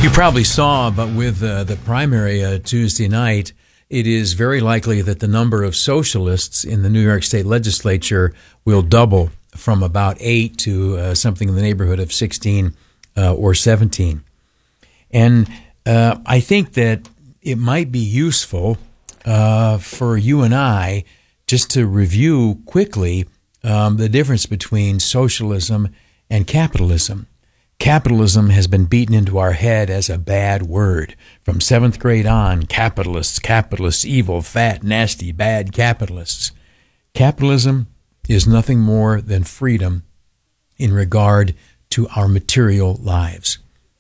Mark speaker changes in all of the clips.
Speaker 1: You probably saw, but with the primary Tuesday night, it is very likely that the number of socialists in the New York State legislature will double from about 8 to something in the neighborhood of 16 or 17. And I think that it might be useful for you and I just to review quickly the difference between socialism and capitalism. Capitalism has been beaten into our head as a bad word. From 7th grade on, capitalists, evil, fat, nasty, bad capitalists. Capitalism is nothing more than freedom in regard to our material lives.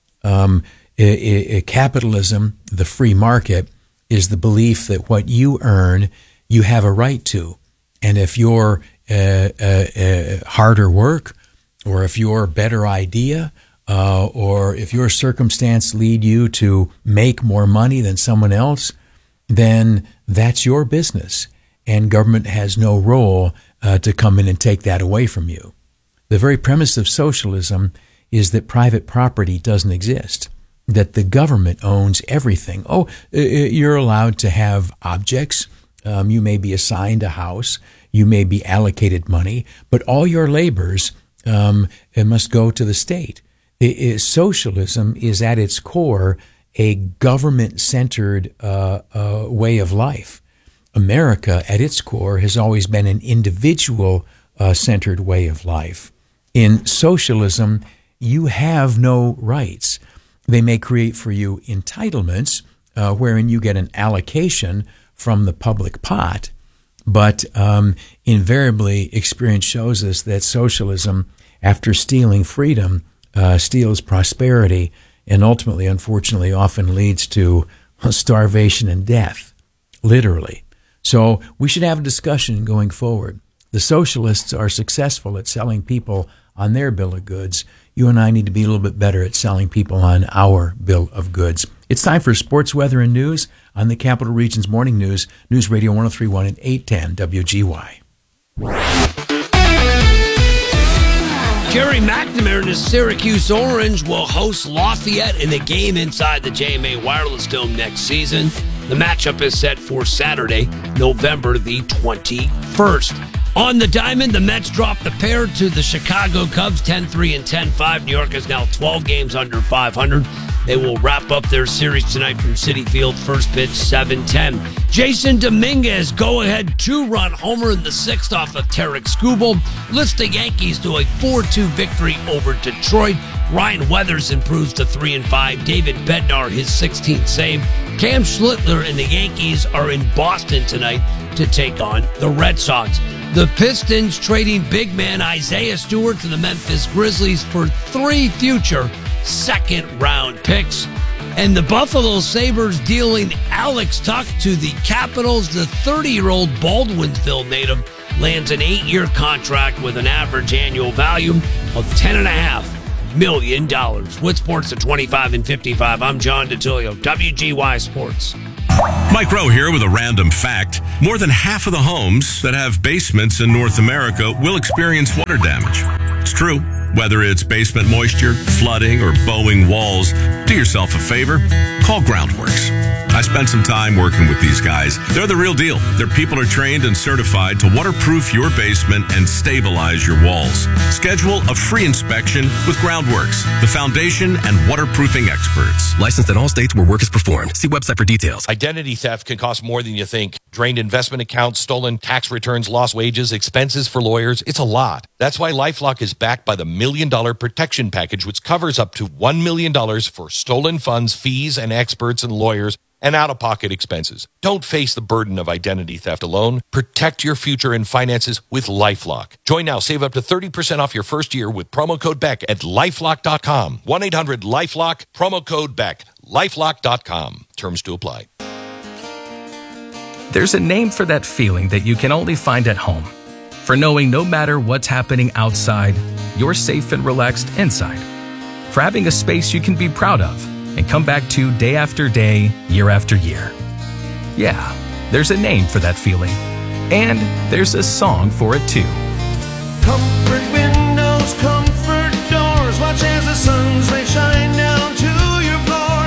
Speaker 1: Capitalism, the free market, is the belief that what you earn, you have a right to. And if your harder work, or if your better idea, or if your circumstance lead you to make more money than someone else, then that's your business. And government has no role to come in and take that away from you. The very premise of socialism is that private property doesn't exist, that the government owns everything. Oh, you're allowed to have objects. You may be assigned a house. You may be allocated money, but all your labors it must go to the state. Socialism is at its core a government-centered way of life. America, at its core, has always been an individual-centered way of life. In socialism, you have no rights. They may create for you entitlements, wherein you get an allocation from the public pot, but invariably, experience shows us that socialism, after stealing freedom, steals prosperity, and ultimately, unfortunately, often leads to starvation and death, literally. So we should have a discussion going forward. The socialists are successful at selling people on their bill of goods. You and I need to be a little bit better at selling people on our bill of goods. It's time for sports, weather, and news on the Capital Region's Morning News, News Radio 103.1 and 810 WGY.
Speaker 2: Jerry McNamara and his Syracuse Orange will host Lafayette in a game inside the JMA Wireless Dome next season. The matchup is set for Saturday, November the 21st. On the diamond, the Mets dropped the pair to the Chicago Cubs 10-3 and 10-5. New York is now 12 games under 500. They will wrap up their series tonight from Citi Field. First pitch, 7:10. Jason Dominguez, go-ahead two-run homer in the sixth off of Tarek Skubal lifts the Yankees to a 4-2 victory over Detroit. Ryan Weathers improves to 3-5. David Bednar, his 16th save. Cam Schlittler and the Yankees are in Boston tonight to take on the Red Sox. The Pistons trading big man Isaiah Stewart to the Memphis Grizzlies for 3 future second-round picks. And the Buffalo Sabres dealing Alex Tuck to the Capitals. The 30-year-old Baldwinsville native lands an 8-year contract with an average annual value of $10.5 million. With sports at 25 and 55, I'm John DeTilio, WGY Sports.
Speaker 3: Mike Rowe here with a random fact. More than half of the homes that have basements in North America will experience water damage. It's true. Whether it's basement moisture, flooding, or bowing walls, do yourself a favor. Call Groundworks. I spent some time working with these guys. They're the real deal. Their people are trained and certified to waterproof your basement and stabilize your walls. Schedule a free inspection with Groundworks, the foundation and waterproofing experts.
Speaker 4: Licensed in all states where work is performed. See website for details.
Speaker 5: Identity theft can cost more than you think. Drained investment accounts, stolen tax returns, lost wages, expenses for lawyers. It's a lot. That's why LifeLock is backed by the $1 Million Protection Package, which covers up to $1 million for stolen funds, fees, and experts and lawyers, and out-of-pocket expenses. Don't face the burden of identity theft alone. Protect your future and finances with LifeLock. Join now. Save up to 30% off your first year with promo code BECK at LifeLock.com. 1-800-LifeLock, promo code BECK. LifeLock.com. Terms to apply.
Speaker 4: There's a name for that feeling that you can only find at home. For knowing no matter what's happening outside, you're safe and relaxed inside. For having a space you can be proud of and come back to day after day, year after year. Yeah, there's a name for that feeling. And there's a song for it too.
Speaker 6: Comfort windows, comfort doors, watch as the sun's rays shine down to your floor.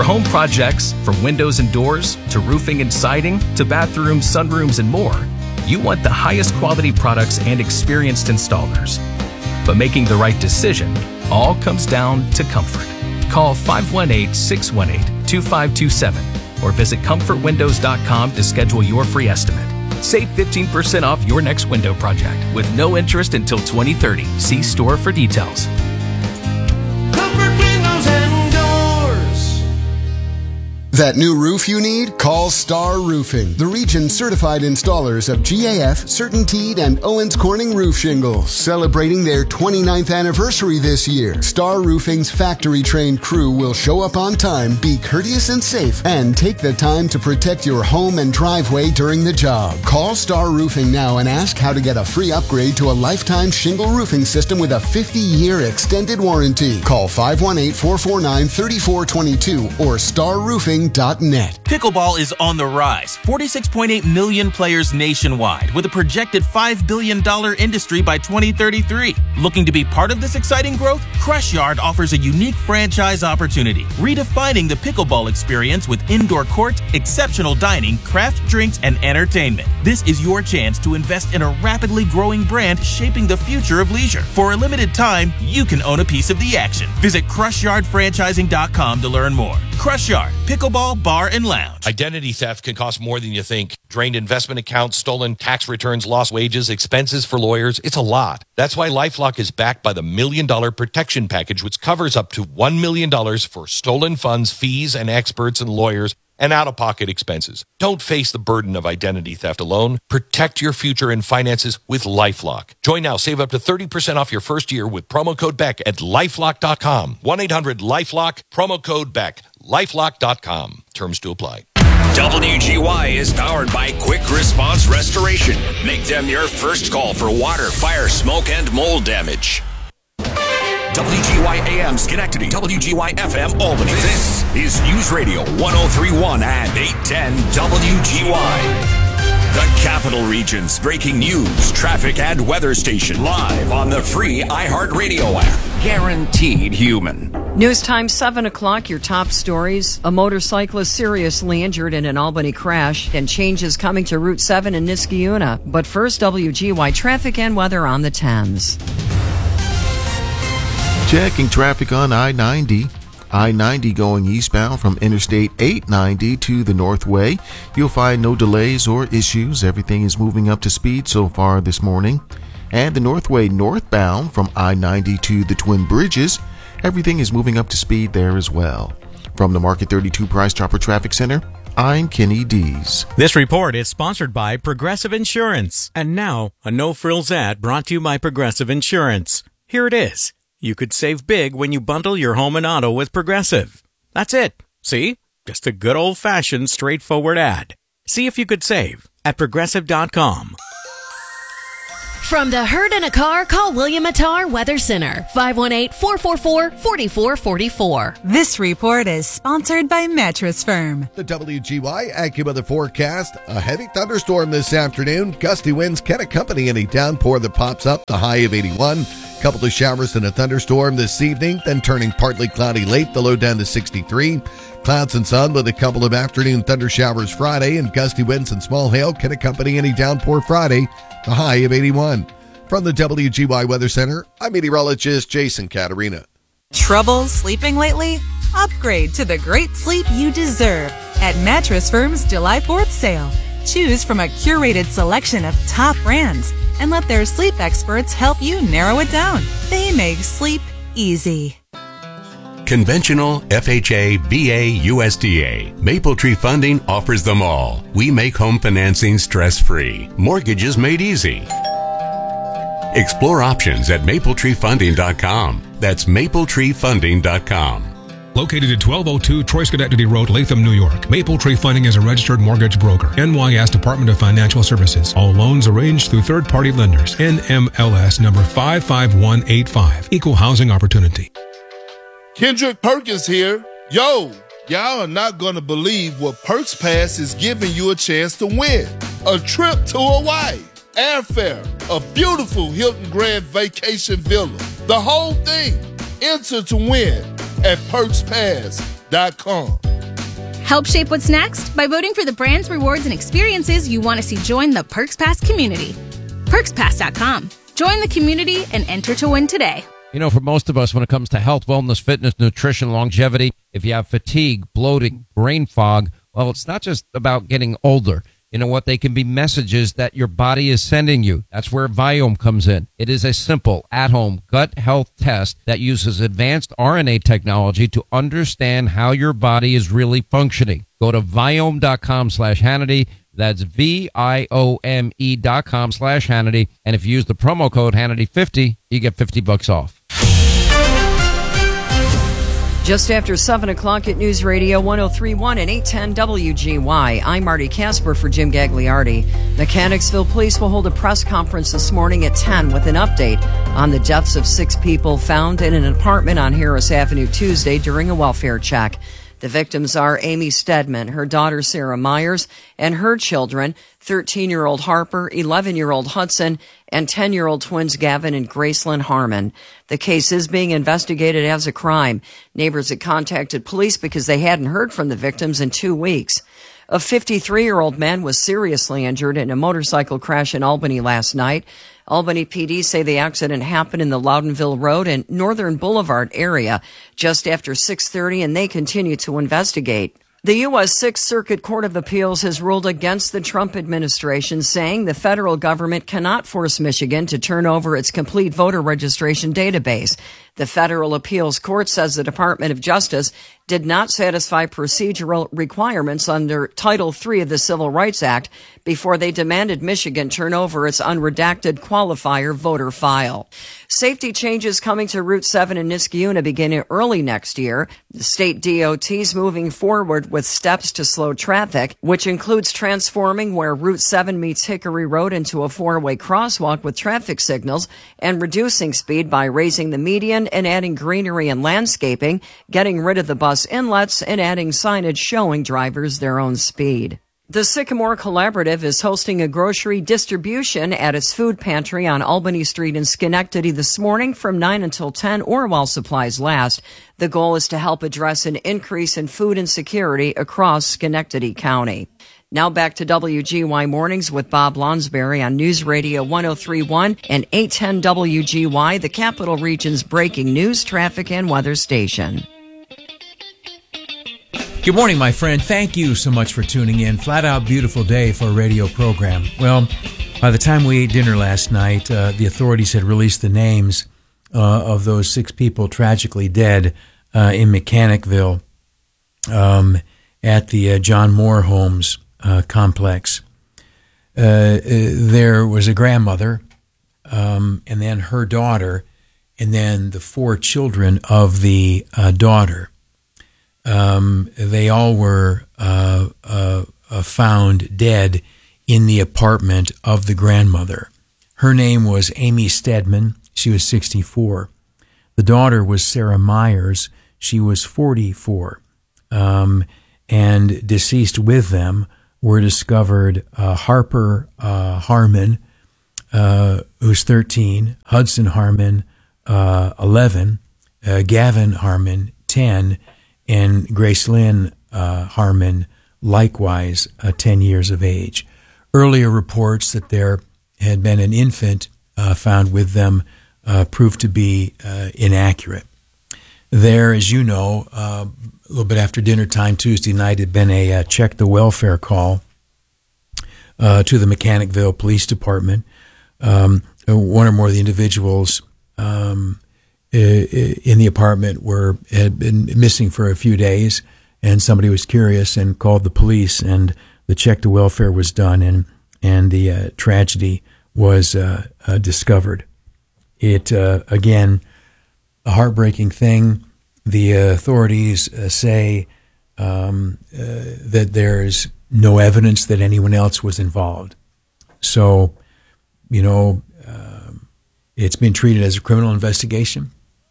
Speaker 4: For home projects, from windows and doors to roofing and siding to bathrooms, sunrooms, and more, you want the highest quality products and experienced installers. But making the right decision all comes down to comfort. Call 518-618-2527 or visit comfortwindows.com to schedule your free estimate. Save 15% off your next window project with no interest until 2030. See store for details.
Speaker 6: Comfort windows and doors.
Speaker 7: That new roof you need? Call Star Roofing, the region's certified installers of GAF, CertainTeed, and Owens Corning roof shingles, celebrating their 29th anniversary this year. Star Roofing's factory-trained crew will show up on time, be courteous and safe, and take the time to protect your home and driveway during the job. Call Star Roofing now and ask how to get a free upgrade to a lifetime shingle roofing system with a 50-year extended warranty. Call 518-449-3422 or starroofing.net.
Speaker 8: Pickleball is on the rise. 46.8 million players nationwide with a projected $5 billion industry by 2033. Looking to be part of this exciting growth? Crush Yard offers a unique franchise opportunity, redefining the pickleball experience with indoor court, exceptional dining, craft drinks, and entertainment. This is your chance to invest in a rapidly growing brand shaping the future of leisure. For a limited time, you can own a piece of the action. Visit CrushYardFranchising.com to learn more. Crush Yard, pickleball, bar, and lounge.
Speaker 5: Identity theft can cost more than you think. Drained investment accounts, stolen tax returns, lost wages, expenses for lawyers. It's a lot. That's why LifeLock is backed by the $1 Million Protection Package, which covers up to $1 million for stolen funds, fees, and experts and lawyers, and out-of-pocket expenses. Don't face the burden of identity theft alone. Protect your future and finances with LifeLock. Join now. Save up to 30% off your first year with promo code BECK at LifeLock.com. 1-800-LifeLock, promo code BECK. LifeLock.com. Terms to apply.
Speaker 9: WGY is powered by Quick Response Restoration. Make them your first call for water, fire, smoke, and mold damage. WGY AM Schenectady, WGY FM Albany. This is News Radio 1031 and 810 WGY. The Capital Region's breaking news, traffic, and weather station live on the free iHeartRadio app. Guaranteed human.
Speaker 10: News time 7 o'clock, your top stories. A motorcyclist seriously injured in an Albany crash and changes coming to Route 7 in Niskayuna. But first, WGY traffic and weather on the Thames.
Speaker 11: Checking traffic on I-90. I-90 going eastbound from Interstate 890 to the Northway. You'll find no delays or issues. Everything is moving up to speed so far this morning. And the Northway northbound from I-90 to the Twin Bridges. Everything is moving up to speed there as well. From the Market 32 Price Chopper Traffic Center, I'm Kenny Dees.
Speaker 12: This report is sponsored by Progressive Insurance. And now, a no-frills ad brought to you by Progressive Insurance. Here it is. You could save big when you bundle your home and auto with Progressive. That's it. See? Just a good old-fashioned, straightforward ad. See if you could save at Progressive.com.
Speaker 13: From the hurt in a car, call William Attar Weather Center, 518-444-4444.
Speaker 14: This report is sponsored by Mattress Firm.
Speaker 6: The WGY AccuWeather forecast. A heavy thunderstorm this afternoon. Gusty winds can accompany any downpour that pops up. The high of 81. Couple of showers and a thunderstorm this evening, then turning partly cloudy late, the low down to 63. Clouds and sun with a couple of afternoon thunder showers Friday, and gusty winds and small hail can accompany any downpour Friday, the high of 81. From the WGY Weather Center, I'm meteorologist Jason Caterina.
Speaker 14: Trouble sleeping lately? Upgrade to the great sleep you deserve at Mattress Firm's July 4th sale. Choose from a curated selection of top brands and let their sleep experts help you narrow it down. They make sleep easy.
Speaker 3: Conventional, FHA, VA, USDA. Maple Tree Funding offers them all. We make home financing stress-free. Mortgages made easy. Explore options at mapletreefunding.com. That's mapletreefunding.com.
Speaker 15: Located at 1202 Troy Schenectady Road, Latham, New York. Maple Tree Funding is a registered mortgage broker. NYS Department of Financial Services. All loans arranged through third-party lenders. NMLS number 55185. Equal housing opportunity.
Speaker 16: Kendrick Perkins here. Yo, y'all are not going to believe what Perks Pass is giving you a chance to win. A trip to Hawaii, airfare, a beautiful Hilton Grand Vacation Villa. The whole thing. Enter to win at PerksPass.com.
Speaker 17: Help shape what's next by voting for the brands, rewards, and experiences you want to see join the Perks Pass community. PerksPass.com. Join the community and enter to win today.
Speaker 18: You know, for most of us, when it comes to health, wellness, fitness, nutrition, longevity, if you have fatigue, bloating, brain fog, well, it's not just about getting older. You know what? They can be messages that your body is sending you. That's where Viome comes in. It is a simple, at-home gut health test that uses advanced RNA technology to understand how your body is really functioning. Go to Viome.com/Hannity. That's VIOME.com/Hannity. And if you use the promo code Hannity50, you get $50 off.
Speaker 10: Just after 7 o'clock at News Radio 103.1 and 810 WGY, I'm Marty Casper for Jim Gagliardi. Mechanicsville Police will hold a press conference this morning at 10 with an update on the deaths of 6 people found in an apartment on Harris Avenue Tuesday during a welfare check. The victims are Amy Stedman, her daughter Sarah Myers, and her children, 13-year-old Harper, 11-year-old Hudson, and 10-year-old twins Gavin and Gracelyn Harmon. The case is being investigated as a crime. Neighbors had contacted police because they hadn't heard from the victims in 2 weeks. A 53-year-old man was seriously injured in a motorcycle crash in Albany last night. Albany PD say the accident happened in the Loudonville Road and Northern Boulevard area just after 6:30, and they continue to investigate. The U.S. Sixth Circuit Court of Appeals has ruled against the Trump administration, saying the federal government cannot force Michigan to turn over its complete voter registration database. The federal appeals court says the Department of Justice did not satisfy procedural requirements under Title III of the Civil Rights Act before they demanded Michigan turn over its unredacted qualifier voter file. Safety changes coming to Route 7 in Niskayuna beginning early next year. The state DOT's moving forward with steps to slow traffic, which includes transforming where Route 7 meets Hickory Road into a 4-way crosswalk with traffic signals and reducing speed by raising the median and adding greenery and landscaping, getting rid of the bus inlets, and adding signage showing drivers their own speed. The Sycamore Collaborative is hosting a grocery distribution at its food pantry on Albany Street in Schenectady this morning from 9 until 10 or while supplies last. The goal is to help address an increase in food insecurity across Schenectady County. Now back to WGY Mornings with Bob Lonsberry on News Radio 103.1 and 810 WGY, the Capital Region's breaking news, traffic, and weather station.
Speaker 1: Good morning, my friend. Thank you so much for tuning in. Flat out beautiful day for a radio program. Well, by the time we ate dinner last night, the authorities had released the names of those 6 people tragically dead in Mechanicville at the John Moore Homes complex. There was a grandmother, and then her daughter, and then the 4 children of the daughter. They all were found dead in the apartment of the grandmother. Her name was Amy Stedman. She was 64. The daughter was Sarah Myers. She was 44. And deceased with them were discovered Harper Harmon, who's 13, Hudson Harmon, 11, Gavin Harmon, 10, and Gracelyn Harmon, likewise 10 years of age. Earlier reports that there had been an infant found with them proved to be inaccurate. There, as you know, a little bit after dinner time Tuesday night had been a check the welfare call to the Mechanicville Police Department. One or more of the individuals in the apartment had been missing for a few days, and somebody was curious and called the police, and the check to welfare was done, and the tragedy was discovered. It again, a heartbreaking thing. The authorities say that there's no evidence that anyone else was involved. So, it's been treated as a criminal investigation,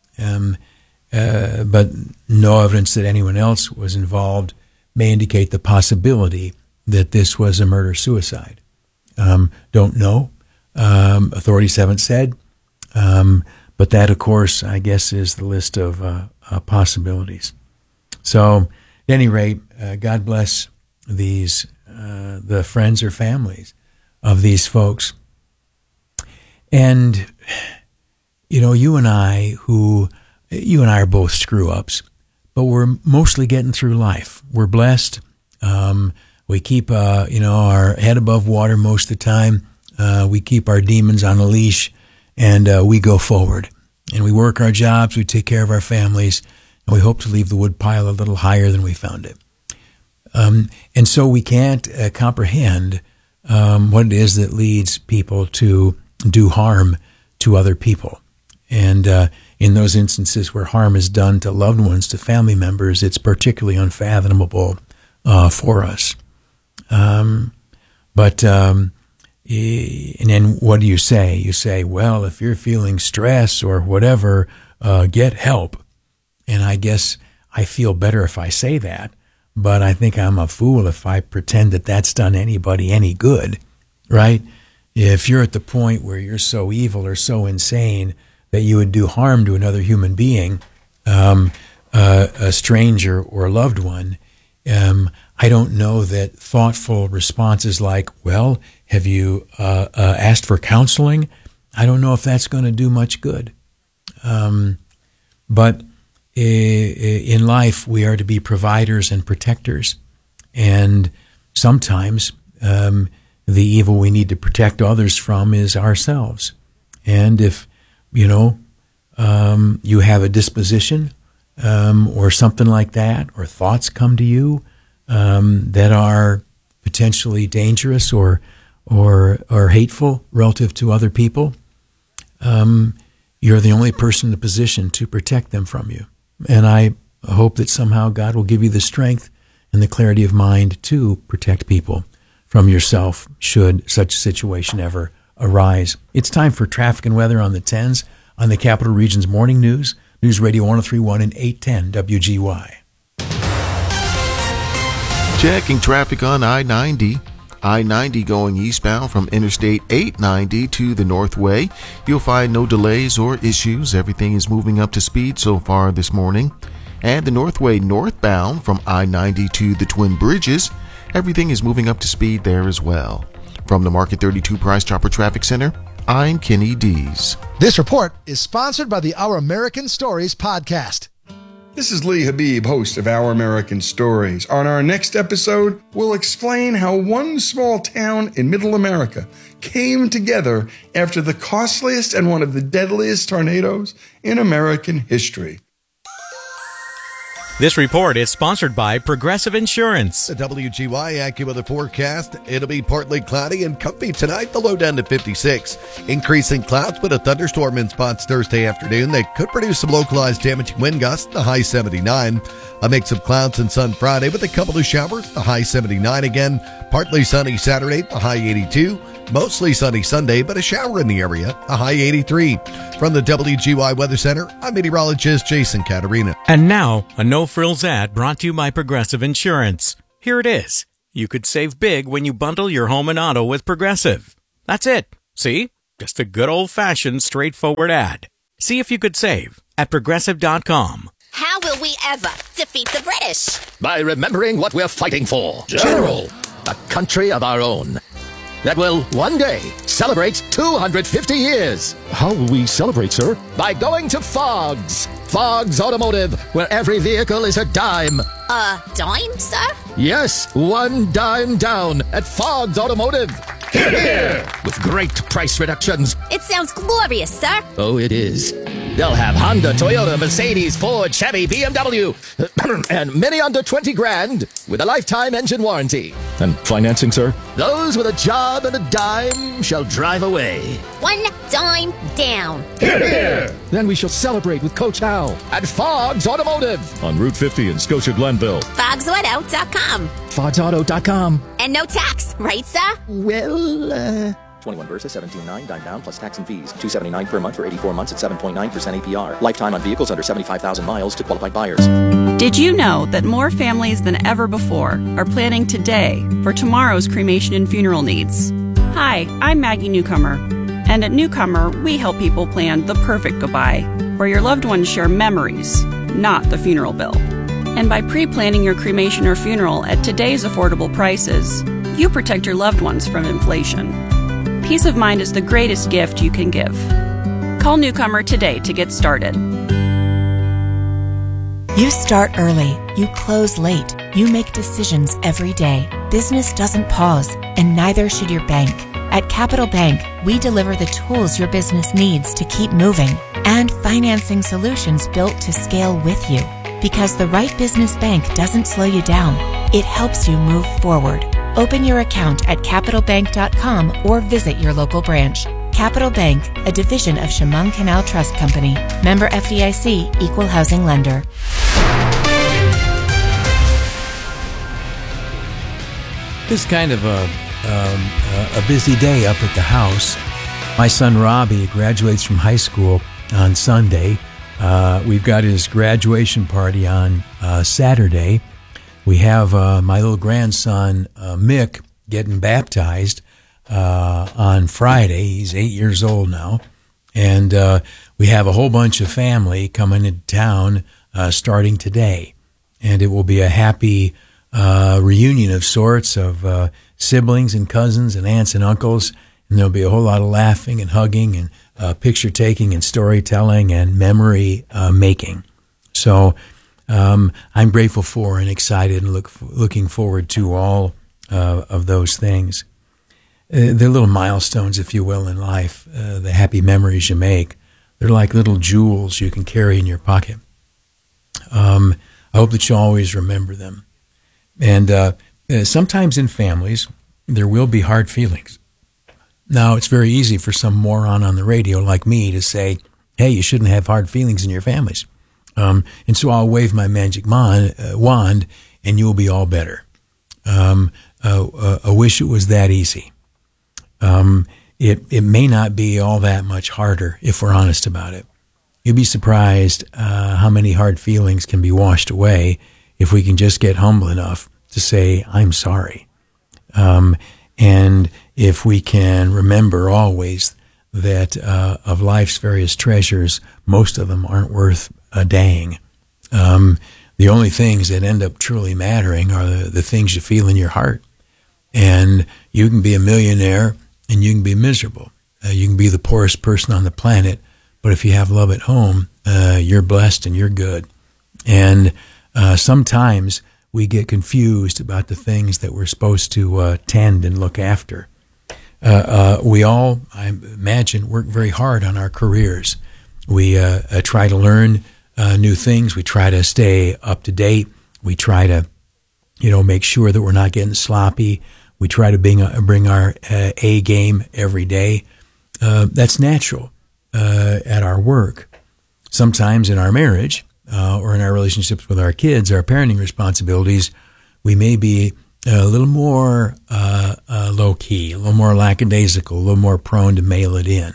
Speaker 1: but no evidence that anyone else was involved may indicate the possibility that this was a murder-suicide. Don't know. Authorities haven't said. But that, of course, I guess, is the list of possibilities. So at any rate, God bless these the friends or families of these folks. And you and I are both screw-ups, but we're mostly getting through life. We're blessed. We keep our head above water most of the time. We keep our demons on a leash, and we go forward. And we work our jobs, we take care of our families, and we hope to leave the wood pile a little higher than we found it. And so we can't comprehend what it is that leads people to do harm to other people. And in those instances where harm is done to loved ones, to family members, it's particularly unfathomable for us. And then what do you say? You say, well, if you're feeling stress or whatever, get help. And I guess I feel better if I say that, but I think I'm a fool if I pretend that that's done anybody any good, right? If you're at the point where you're so evil or so insane that you would do harm to another human being, a stranger or a loved one, I don't know that thoughtful responses like, well, have you asked for counseling? I don't know if that's going to do much good. But in life, we are to be providers and protectors. And sometimes the evil we need to protect others from is ourselves. And if, you have a disposition or something like that, or thoughts come to you that are potentially dangerous or hateful relative to other people, you're the only person in a position to protect them from you. And I hope that somehow God will give you the strength and the clarity of mind to protect people from yourself should such a situation ever arise. It's time for traffic and weather on the 10s on the Capital Region's Morning News, News Radio 103.1 and 810 WGY.
Speaker 11: Checking traffic on I-90. I-90 going eastbound from Interstate 890 to the Northway. You'll find no delays or issues. Everything is moving up to speed so far this morning. And the Northway northbound from I-90 to the Twin Bridges. Everything is moving up to speed there as well. From the Market 32 Price Chopper Traffic Center, I'm Kenny Dees.
Speaker 19: This report is sponsored by the Our American Stories podcast.
Speaker 20: This is Lee Habib, host of Our American Stories. On our next episode, we'll explain how one small town in Middle America came together after the costliest and one of the deadliest tornadoes in American history.
Speaker 12: This report is sponsored by Progressive Insurance.
Speaker 6: The WGY AccuWeather forecast. It'll be partly cloudy and comfy tonight, the low down to 56. Increasing clouds, but a thunderstorm in spots Thursday afternoon that could produce some localized damaging wind gusts, the high 79. A mix of clouds and sun Friday with a couple of showers, the high 79 again. Partly sunny Saturday, the high 82. Mostly sunny Sunday, but a shower in the area, a high 83. From the WGY Weather Center, I'm meteorologist Jason Caterina.
Speaker 12: And now, a no-frills ad brought to you by Progressive Insurance. Here it is. You could save big when you bundle your home and auto with Progressive. That's it. See? Just a good old-fashioned, straightforward ad. See if you could save at Progressive.com.
Speaker 13: How will we ever defeat the British?
Speaker 21: By remembering what we're fighting for. General. A country of our own. That will one day celebrate 250 years.
Speaker 22: How will we celebrate, sir?
Speaker 21: By going to Fogg's. Fogg's Automotive, where every vehicle is a dime.
Speaker 13: A dime, sir?
Speaker 21: Yes, one dime down at Fogg's Automotive.
Speaker 22: Hear, hear.
Speaker 21: With great price reductions.
Speaker 13: It sounds glorious, sir.
Speaker 21: Oh, it is. They'll have Honda, Toyota, Mercedes, Ford, Chevy, BMW, and many under 20 grand with a lifetime engine warranty.
Speaker 22: And financing, sir?
Speaker 21: Those with a job and a dime shall drive away.
Speaker 13: One dime down.
Speaker 22: Hear, hear. Then we shall celebrate with Coach Hal
Speaker 21: at Fogg's Automotive
Speaker 22: on Route 50 in Scotia Glenville.
Speaker 13: FoggsAuto.com.
Speaker 21: FoggsAuto.com.
Speaker 13: And no tax, right, sir?
Speaker 21: Well,
Speaker 23: 21 versus 17.9, dime down plus tax and fees. $279 per month for 84 months at 7.9% APR. Lifetime on vehicles under 75,000 miles to qualified buyers.
Speaker 24: Did you know that more families than ever before are planning today for tomorrow's cremation and funeral needs? Hi, I'm Maggie Newcomer. And at Newcomer, we help people plan the perfect goodbye, where your loved ones share memories, not the funeral bill. And by pre-planning your cremation or funeral at today's affordable prices, you protect your loved ones from inflation. Peace of mind is the greatest gift you can give. Call Newcomer today to get started.
Speaker 2: You start early, you close late, you make decisions every day. Business doesn't pause, and neither should your bank. At Capital Bank, we deliver the tools your business needs to keep moving and financing solutions built to scale with you. Because the right business bank doesn't slow you down, it helps you move forward. Open your account at capitalbank.com or visit your local branch. Capital Bank, a division of Chemung Canal Trust Company. Member FDIC, Equal Housing Lender.
Speaker 1: This is kind of a busy day up at the house. My son Robbie graduates from high school on Sunday. We've got his graduation party on Saturday. We have my little grandson Mick getting baptized on Friday. He's 8 years old now. And we have a whole bunch of family coming into town starting today. And it will be a happy reunion of sorts of siblings and cousins and aunts and uncles. And there'll be a whole lot of laughing and hugging and picture taking and storytelling and memory making. So I'm grateful for and excited and looking forward to all of those things. They're little milestones, if you will, in life, the happy memories you make. They're like little jewels you can carry in your pocket. I hope that you always remember them. And sometimes in families, there will be hard feelings. Now, it's very easy for some moron on the radio like me to say, hey, you shouldn't have hard feelings in your families. And so I'll wave my magic wand and you'll be all better. I wish it was that easy. It may not be all that much harder if we're honest about it. You'd be surprised how many hard feelings can be washed away if we can just get humble enough to say, I'm sorry. And if we can remember always that of life's various treasures, most of them aren't worth a dang. The only things that end up truly mattering are the things you feel in your heart. And you can be a millionaire and you can be miserable. You can be the poorest person on the planet, but if you have love at home, you're blessed and you're good. And sometimes we get confused about the things that we're supposed to tend and look after. We all, I imagine, work very hard on our careers. We try to learn new things. We try to stay up to date. We try to, make sure that we're not getting sloppy. We try to bring our A game every day. That's natural at our work. Sometimes in our marriage or in our relationships with our kids, our parenting responsibilities, we may be a little more low-key, a little more lackadaisical, a little more prone to mail it in.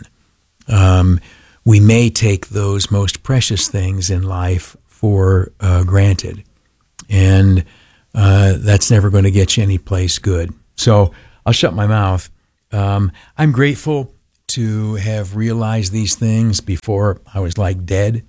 Speaker 1: We may take those most precious things in life for granted, and that's never going to get you any place good. So I'll shut my mouth. I'm grateful to have realized these things before I was like dead.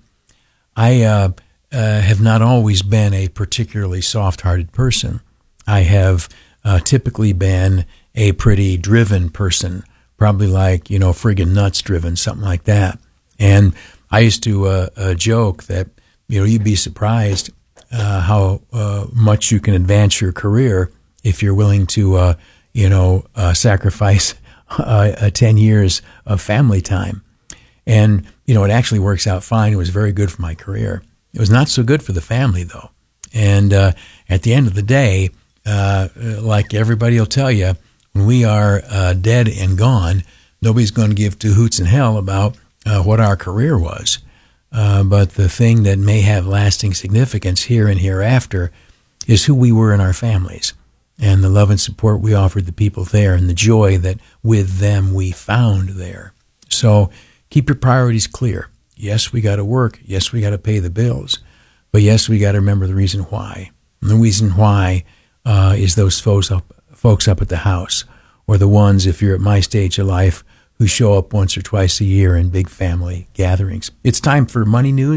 Speaker 1: I have not always been a particularly soft-hearted person. I have typically been a pretty driven person, probably like, friggin' nuts driven, something like that. And I used to joke that, you'd be surprised how much you can advance your career if you're willing to, sacrifice 10 years of family time. And, it actually works out fine. It was very good for my career. It was not so good for the family, though. And at the end of the day, like everybody will tell you, when we are dead and gone, nobody's going to give two hoots in hell about what our career was. But the thing that may have lasting significance here and hereafter is who we were in our families and the love and support we offered the people there and the joy that with them we found there. So keep your priorities clear. Yes, we got to work. Yes, we got to pay the bills. But yes, we got to remember the reason why. And the reason why is those folks up at the house, or the ones, if you're at my stage of life, who show up once or twice a year in big family gatherings. It's time for Money News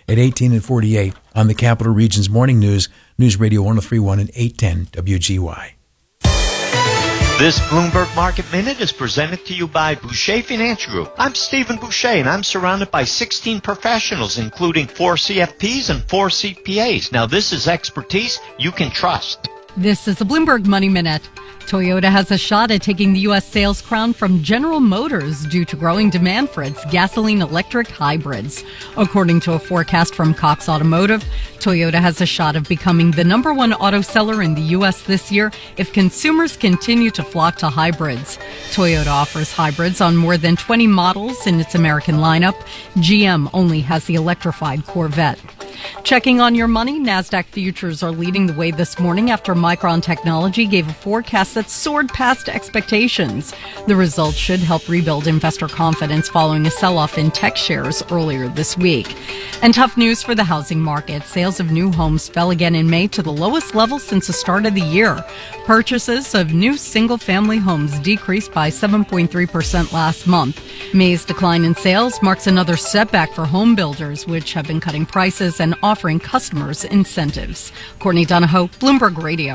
Speaker 1: at 18 and 48 on the Capital Region's Morning News, News Radio 103.1 and 810 WGY.
Speaker 4: This Bloomberg Market Minute is presented to you by Boucher Financial Group. I'm Stephen Boucher, and I'm surrounded by 16 professionals, including 4 CFPs and 4 CPAs. Now, this is expertise you can trust.
Speaker 5: This is the Bloomberg Money Minute. Toyota has a shot at taking the U.S. sales crown from General Motors due to growing demand for its gasoline-electric hybrids. According to a forecast from Cox Automotive, Toyota has a shot of becoming the number one auto seller in the U.S. this year if consumers continue to flock to hybrids. Toyota offers hybrids on more than 20 models in its American lineup. GM only has the electrified Corvette. Checking on your money, NASDAQ futures are leading the way this morning after Micron Technology gave a forecast that soared past expectations. The results should help rebuild investor confidence following a sell-off in tech shares earlier this week. And tough news for the housing market. Sales of new homes fell again in May to the lowest level since the start of the year. Purchases of new single-family homes decreased by 7.3% last month. May's decline in sales marks another setback for home builders, which have been cutting prices and offering customers incentives. Courtney Donahoe, Bloomberg Radio.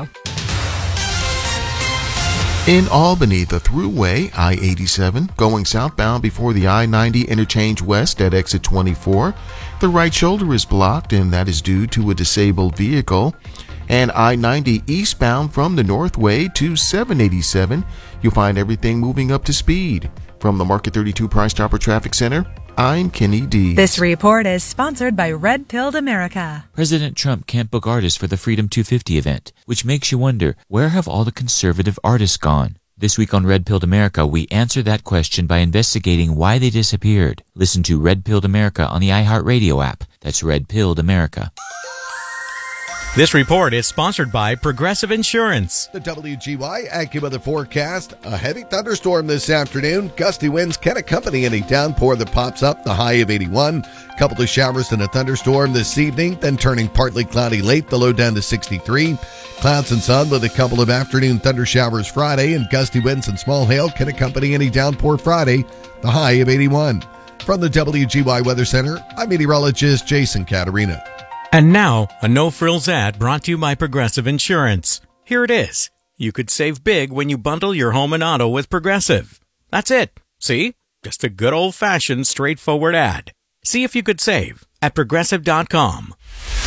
Speaker 11: In Albany, the thruway, I-87, going southbound before the I-90 interchange west at exit 24. The right shoulder is blocked, and that is due to a disabled vehicle. And I-90 eastbound from the Northway to 787, you'll find everything moving up to speed. From the Market 32 Price Chopper Traffic Center, I'm Kenny D.
Speaker 14: This report is sponsored by Red Pilled America.
Speaker 7: President Trump can't book artists for the Freedom 250 event, which makes you wonder, where have all the conservative artists gone? This week on Red Pilled America, we answer that question by investigating why they disappeared. Listen to Red Pilled America on the iHeartRadio app. That's Red Pilled America.
Speaker 12: This report is sponsored by Progressive Insurance.
Speaker 6: The WGY AccuWeather forecast. A heavy thunderstorm this afternoon. Gusty winds can accompany any downpour that pops up. The high of 81. Couple of showers and a thunderstorm this evening, then turning partly cloudy late. The low down to 63. Clouds and sun with a couple of afternoon thunder showers Friday, and gusty winds and small hail can accompany any downpour Friday. The high of 81. From the WGY Weather Center, I'm meteorologist Jason Caterina.
Speaker 12: And now, a no-frills ad brought to you by Progressive Insurance. Here it is. You could save big when you bundle your home and auto with Progressive. That's it. See? Just a good old-fashioned, straightforward ad. See if you could save at Progressive.com.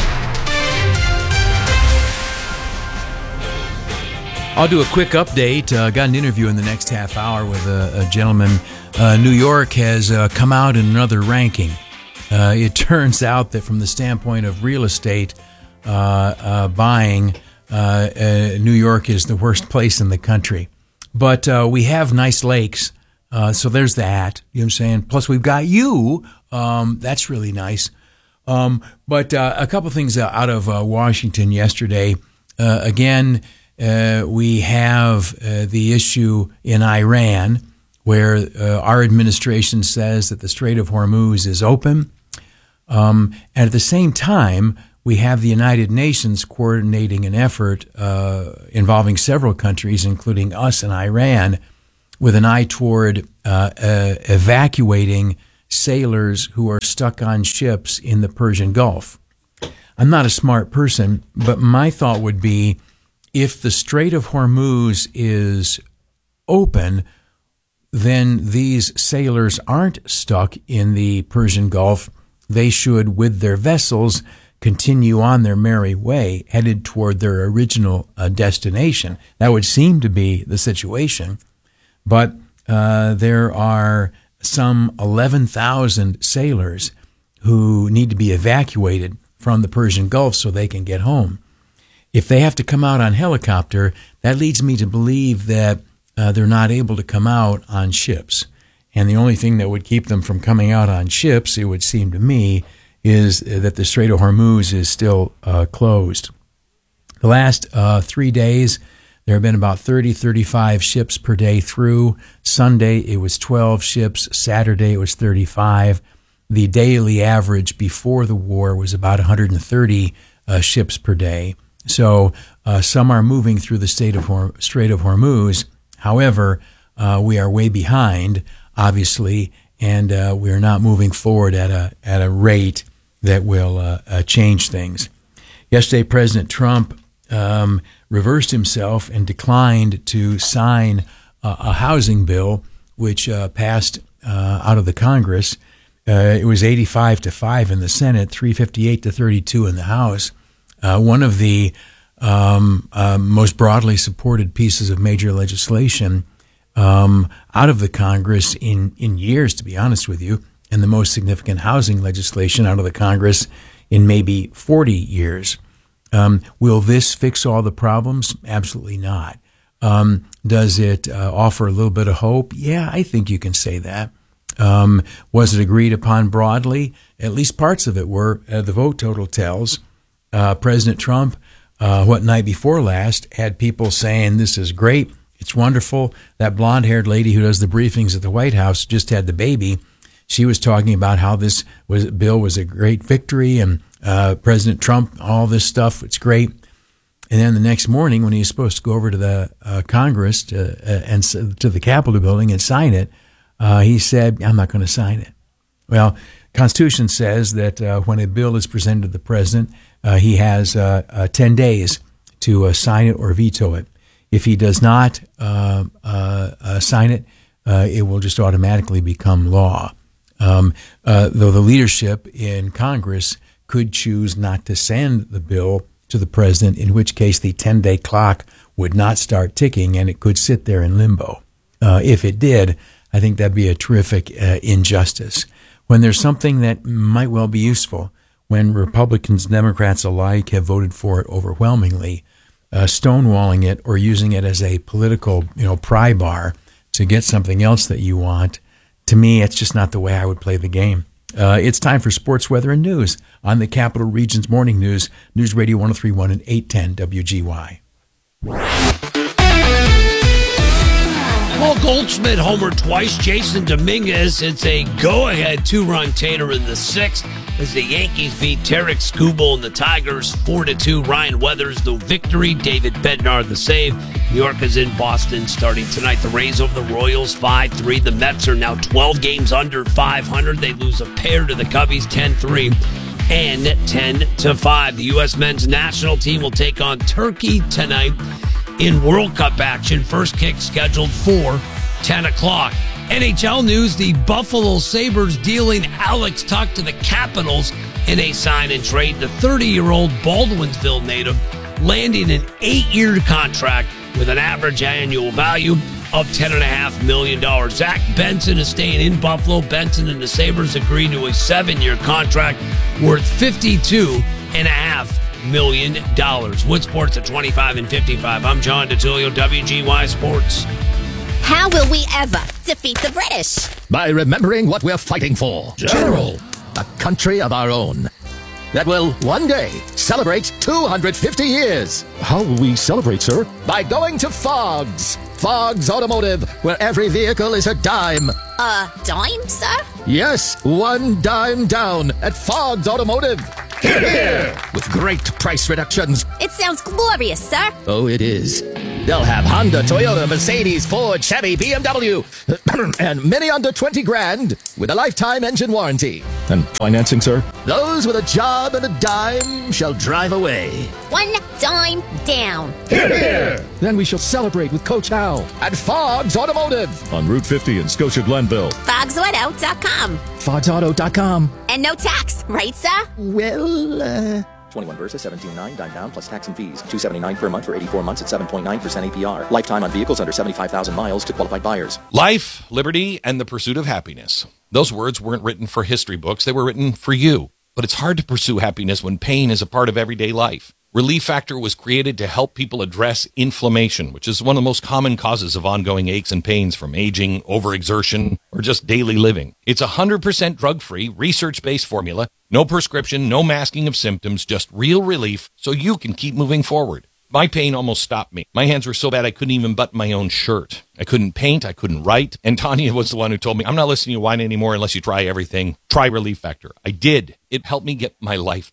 Speaker 1: I'll do a quick update. Got an interview in the next half hour with a gentleman. New York has come out in another ranking. It turns out that from the standpoint of real estate buying, New York is the worst place in the country. But we have nice lakes, so there's that. You know what I'm saying? Plus, we've got you. That's really nice. But a couple things out of Washington yesterday. Again, we have the issue in Iran, where our administration says that the Strait of Hormuz is open. And at the same time, we have the United Nations coordinating an effort involving several countries, including us and Iran, with an eye toward evacuating sailors who are stuck on ships in the Persian Gulf. I'm not a smart person, but my thought would be, if the Strait of Hormuz is open, then these sailors aren't stuck in the Persian Gulf. They should, with their vessels, continue on their merry way, headed toward their original destination. That would seem to be the situation. But there are some 11,000 sailors who need to be evacuated from the Persian Gulf so they can get home. If they have to come out on helicopter, that leads me to believe that they're not able to come out on ships. And the only thing that would keep them from coming out on ships, it would seem to me, is that the Strait of Hormuz is still closed. The last 3 days, there have been about 35 ships per day through. Sunday, it was 12 ships. Saturday, it was 35. The daily average before the war was about 130 ships per day. So some are moving through the Strait of Hormuz. However, we are way behind, obviously, and we are not moving forward at a rate that will change things. Yesterday, President Trump reversed himself and declined to sign a housing bill, which passed out of the Congress. It was 85-5 in the Senate, 358-32 in the House. One of the most broadly supported pieces of major legislation out of the Congress in years, to be honest with you, and the most significant housing legislation out of the Congress in maybe 40 years. Will this fix all the problems? Absolutely not. Does it offer a little bit of hope? Yeah, I think you can say that. Was it agreed upon broadly? At least parts of it were. The vote total tells. President Trump, night before last, had people saying, this is great, it's wonderful. That blonde-haired lady who does the briefings at the White House just had the baby. She was talking about how this bill was a great victory, and President Trump, all this stuff, it's great. And then the next morning, when he was supposed to go over to the Congress to the Capitol building and sign it, he said, I'm not going to sign it. Well, Constitution says that when a bill is presented to the president, he has 10 days to sign it or veto it. If he does not sign it, it will just automatically become law. Though the leadership in Congress could choose not to send the bill to the president, in which case the 10-day clock would not start ticking and it could sit there in limbo. If it did, I think that'd be a terrific injustice. When there's something that might well be useful, when Republicans, Democrats alike have voted for it overwhelmingly, stonewalling it or using it as a political, pry bar to get something else that you want, to me, it's just not the way I would play the game. It's time for sports, weather, and news on the Capital Region's Morning News, News Radio 103.1 and 810 WGY.
Speaker 3: Paul Goldschmidt homered twice. Jason Dominguez, it's a go-ahead two-run tater in the sixth as the Yankees beat Tarek Skubal and the Tigers 4-2. Ryan Weathers, the victory. David Bednar, the save. New York is in Boston starting tonight. The Rays over the Royals 5-3. The Mets are now 12 games under 500. They lose a pair to the Cubbies 10-3 and 10-5. The U.S. men's national team will take on Turkey tonight in World Cup action. First kick scheduled for 10 o'clock. NHL news, the Buffalo Sabres dealing Alex Tuch to the Capitals in a sign and trade. The 30-year-old Baldwinsville native landing an 8-year contract with an average annual value of $10.5 million. Zach Benson is staying in Buffalo. Benson and the Sabres agreed to a 7-year contract worth $52.5 million. Wood Sports at 25 and 55. I'm John DeTilio, WGY Sports.
Speaker 13: How will we ever defeat the British?
Speaker 21: By remembering what we're fighting for.
Speaker 3: General.
Speaker 21: A country of our own that will one day celebrate 250 years.
Speaker 22: How will we celebrate, sir?
Speaker 21: By going to Fogg's. Fogg's Automotive, where every vehicle is a dime.
Speaker 13: A dime, sir?
Speaker 21: Yes, one dime down at Fogg's Automotive.
Speaker 22: Hear, hear.
Speaker 21: With great price reductions.
Speaker 13: It sounds glorious, sir.
Speaker 21: Oh, it is. They'll have Honda, Toyota, Mercedes, Ford, Chevy, BMW, and many under 20 grand with a lifetime engine warranty.
Speaker 22: And financing, sir?
Speaker 21: Those with a job and a dime shall drive away.
Speaker 13: One dime down.
Speaker 22: Hear, hear. Then we shall celebrate with Coach Hal
Speaker 21: at Fogg's Automotive
Speaker 22: on Route 50 in Scotia Glenville.
Speaker 13: FoggsAuto.com.
Speaker 21: FoggsAuto.com.
Speaker 13: And no tax, right, sir?
Speaker 21: Well,
Speaker 23: 21 versus 17.9, dime down plus tax and fees. $279 per month for 84 months at 7.9% APR. Lifetime on vehicles under 75,000 miles to qualified buyers.
Speaker 8: Life, liberty, and the pursuit of happiness. Those words weren't written for history books. They were written for you. But it's hard to pursue happiness when pain is a part of everyday life. Relief Factor was created to help people address inflammation, which is one of the most common causes of ongoing aches and pains from aging, overexertion, or just daily living. It's 100% drug-free, research-based formula, no prescription, no masking of symptoms, just real relief so you can keep moving forward. My pain almost stopped me. My hands were so bad I couldn't even button my own shirt. I couldn't paint, I couldn't write, and Tanya was the one who told me, I'm not listening to you whine anymore unless you try everything. Try Relief Factor. I did. It helped me get my life back.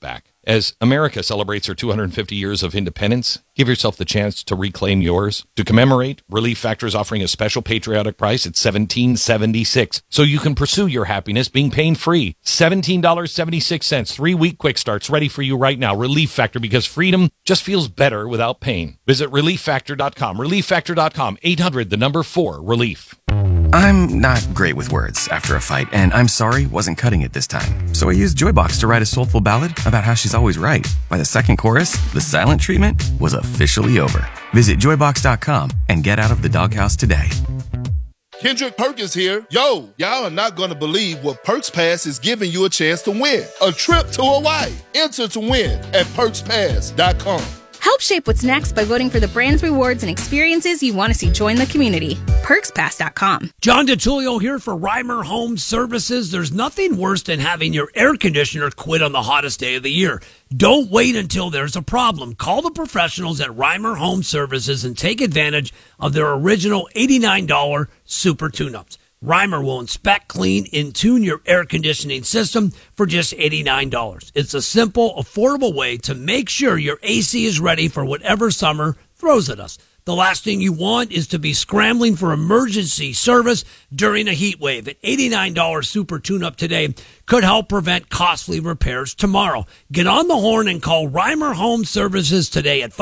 Speaker 8: As America celebrates her 250 years of independence, give yourself the chance to reclaim yours. To commemorate, Relief Factor is offering a special patriotic price at $17.76, so you can pursue your happiness being pain-free. $17.76, 3-week quick starts ready for you right now. Relief Factor, because freedom just feels better without pain. Visit ReliefFactor.com. ReliefFactor.com. 800-4-RELIEF.
Speaker 9: I'm not great with words after a fight, and I'm sorry wasn't cutting it this time. So I used Joybox to write a soulful ballad about how she's always right. By the second chorus, the silent treatment was officially over. Visit Joybox.com and get out of the doghouse today.
Speaker 15: Kendrick Perkins here. Yo, y'all are not going to believe what Perks Pass is giving you a chance to win. A trip to Hawaii. Enter to win at PerksPass.com.
Speaker 16: Help shape what's next by voting for the brands, rewards, and experiences you want to see join the community. PerksPass.com.
Speaker 3: John DiTullio here for Reimer Home Services. There's nothing worse than having your air conditioner quit on the hottest day of the year. Don't wait until there's a problem. Call the professionals at Reimer Home Services and take advantage of their original $89 super tune-ups. Reimer will inspect, clean, and tune your air conditioning system for just $89. It's a simple, affordable way to make sure your AC is ready for whatever summer throws at us. The last thing you want is to be scrambling for emergency service during a heat wave. An $89 super tune-up today could help prevent costly repairs tomorrow. Get on the horn and call Reimer Home Services today at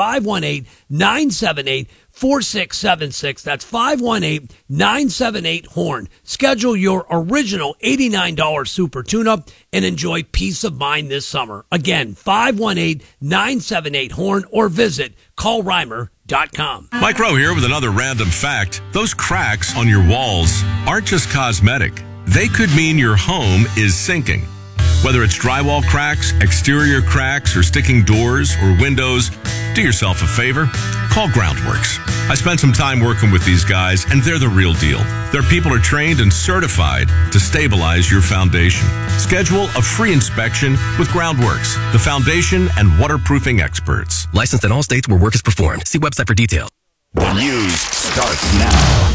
Speaker 3: 518-978-4676. That's 518-978-HORN. Schedule your original $89 super tune-up and enjoy peace of mind this summer. Again, 518-978-HORN or visit callreimer.com.
Speaker 17: Mike Rowe here with another random fact. Those cracks on your walls aren't just cosmetic. They could mean your home is sinking. Whether it's drywall cracks, exterior cracks, or sticking doors or windows, do yourself a favor. Call Groundworks. I spent some time working with these guys, and they're the real deal. Their people are trained and certified to stabilize your foundation. Schedule a free inspection with Groundworks, the foundation and waterproofing experts.
Speaker 21: Licensed in all states where work is performed. See website for details.
Speaker 25: The news starts now.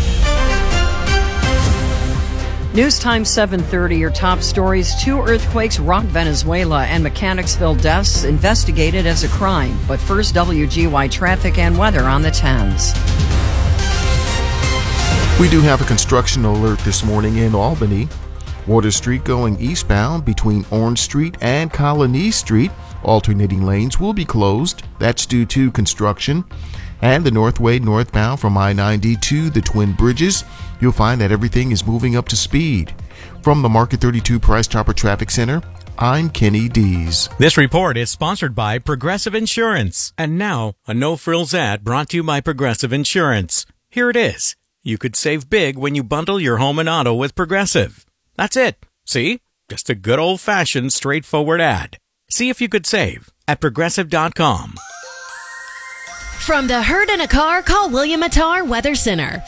Speaker 10: News time 7:30. Your top stories: 2 earthquakes rock Venezuela and Mechanicsville deaths investigated as a crime. But first, WGY traffic and weather on the 10s.
Speaker 11: We do have a construction alert this morning in Albany. Water Street going eastbound between Orange Street and Colony Street. Alternating lanes will be closed. That's due to construction. And the Northway northbound from I-90 to the Twin Bridges, you'll find that everything is moving up to speed. From the Market 32 Price Chopper Traffic Center, I'm Kenny Dees.
Speaker 12: This report is sponsored by Progressive Insurance. And now, a no-frills ad brought to you by Progressive Insurance. Here it is. You could save big when you bundle your home and auto with Progressive. That's it. See? Just a good old-fashioned, straightforward ad. See if you could save at Progressive.com.
Speaker 13: From the herd in a car, call William Attar Weather Center,